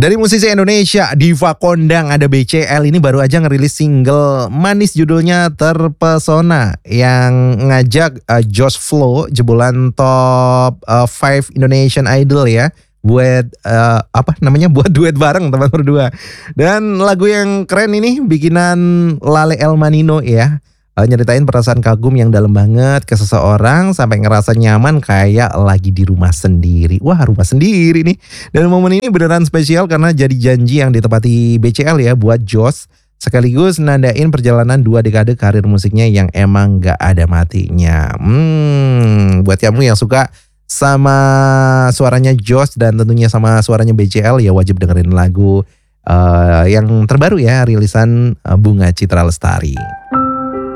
Dari musisi Indonesia, Diva Kondang, ada BCL, ini baru aja ngerilis single manis judulnya Terpesona yang ngajak Josh Flow, jebolan top 5 Indonesian Idol ya, buat buat duet bareng teman berdua. Dan lagu yang keren ini bikinan Lale El Manino ya. Nyeritain perasaan kagum yang dalam banget ke seseorang sampai ngerasa nyaman kayak lagi di rumah sendiri. Wah, rumah sendiri nih. Dan momen ini beneran spesial karena jadi janji yang ditepati BCL ya buat Josh, sekaligus nandain perjalanan 2 dekade karir musiknya yang emang gak ada matinya. Buat kamu yang suka sama suaranya Josh dan tentunya sama suaranya BCL ya wajib dengerin lagu yang terbaru ya, rilisan Bunga Citra Lestari.